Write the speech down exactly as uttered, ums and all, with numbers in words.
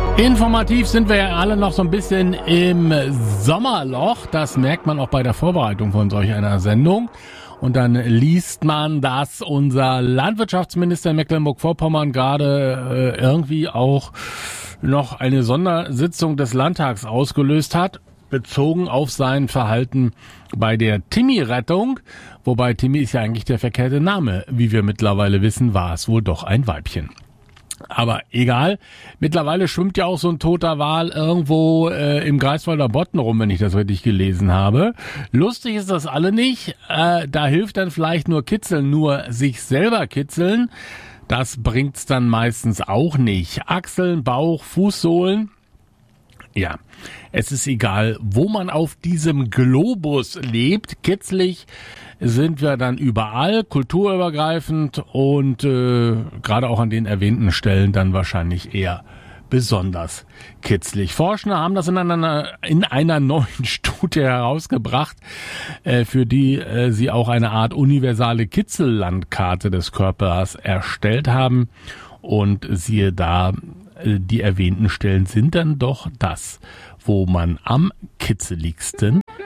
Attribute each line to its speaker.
Speaker 1: Informativ sind wir ja alle noch so ein bisschen im Sommerloch. Das merkt man auch bei der Vorbereitung von solch einer Sendung. Und dann liest man, dass unser Landwirtschaftsminister in Mecklenburg-Vorpommern gerade äh, irgendwie auch noch eine Sondersitzung des Landtags ausgelöst hat, bezogen auf sein Verhalten bei der Timmy-Rettung. Wobei Timmy ist ja eigentlich der verkehrte Name. Wie wir mittlerweile wissen, war es wohl doch ein Weibchen. Aber egal, mittlerweile schwimmt ja auch so ein toter Wal irgendwo äh, im Greifswalder Bodden rum, wenn ich das richtig gelesen habe. Lustig ist das alle nicht. Äh, da hilft dann vielleicht nur Kitzeln, nur sich selber kitzeln. Das bringt's dann meistens auch nicht. Achseln, Bauch, Fußsohlen. Ja, es ist egal, wo man auf diesem Globus lebt. Kitzlig sind wir dann überall, kulturübergreifend und äh, gerade auch an den erwähnten Stellen dann wahrscheinlich eher besonders kitzlig. Forscher haben das in einer, in einer neuen Studie herausgebracht, äh, für die äh, sie auch eine Art universale Kitzellandkarte des Körpers erstellt haben. Und siehe da, die erwähnten Stellen sind dann doch das, wo man am kitzeligsten